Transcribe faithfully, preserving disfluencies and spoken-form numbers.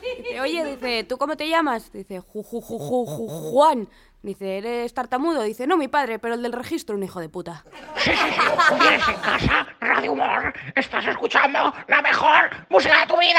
Dice, oye, dice, ¿tú cómo te llamas? Dice, ju, ju, ju, ju, ju, Juan. Dice, ¿eres tartamudo? Dice, no, mi padre, pero el del registro, un hijo de puta. Sí, sí, sí. Vienes en casa, Radio Humor. Estás escuchando la mejor música de tu vida.